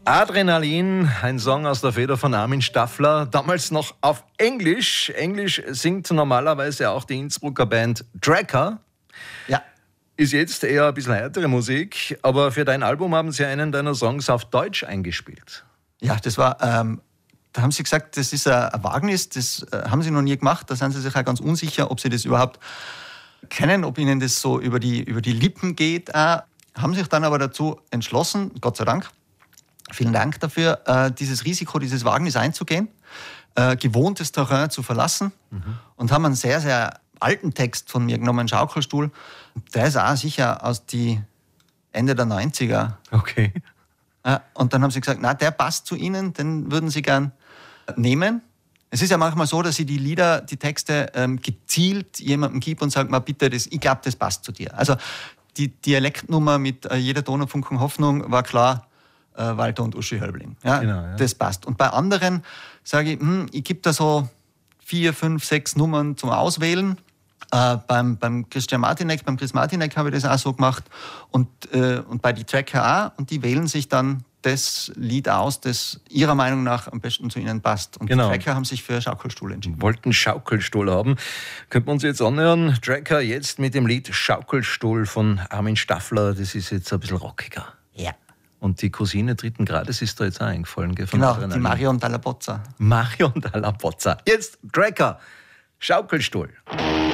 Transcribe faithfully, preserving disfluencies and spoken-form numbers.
Adrenalin, ein Song aus der Feder von Armin Staffler, damals noch auf Englisch. Englisch singt normalerweise auch die Innsbrucker Band Drakkar. Ja. Ist jetzt eher ein bisschen härtere Musik, aber für dein Album haben sie einen deiner Songs auf Deutsch eingespielt. Ja, das war, ähm, da haben sie gesagt, das ist ein Wagnis, das äh, haben sie noch nie gemacht. Da sind sie sich auch ganz unsicher, ob sie das überhaupt kennen, ob ihnen das so über die, über die Lippen geht. Äh, haben sich dann aber dazu entschlossen, Gott sei Dank, vielen Dank dafür, äh, dieses Risiko, dieses Wagnis einzugehen, äh, gewohntes Terrain zu verlassen mhm. und haben einen sehr, sehr alten Text von mir genommen, Schaukelstuhl. Der ist auch sicher aus die Ende der neunziger. Okay. Äh, und dann haben sie gesagt, na, der passt zu Ihnen, den würden Sie gern nehmen. Es ist ja manchmal so, dass ich die Lieder, die Texte ähm, gezielt jemandem gebe und sage, mal bitte, das, ich glaube, das passt zu dir. Also die Dialektnummer mit äh, jeder Donaufunken Hoffnung war klar, äh, Walter und Uschi Hölbling. Ja, genau, ja. Das passt. Und bei anderen sage ich, hm, ich gebe da so vier, fünf, sechs Nummern zum Auswählen. Äh, beim, beim Christian Martinek, beim Chris Martinek habe ich das auch so gemacht. Und, äh, und bei die Drakkar auch. Und die wählen sich dann das Lied aus, das ihrer Meinung nach am besten zu ihnen passt. Und genau. Die Drakkar haben sich für Schaukelstuhl entschieden. Wollten Schaukelstuhl haben. Könnten wir uns jetzt anhören. Drakkar jetzt mit dem Lied Schaukelstuhl von Armin Staffler. Das ist jetzt ein bisschen rockiger. Ja. Und die Cousine dritten Grades ist da jetzt auch eingefallen. Gell, von genau, Adrenalin. die Marion Dalla Bozza. Marion Dalla Bozza. Jetzt Drakkar, Schaukelstuhl.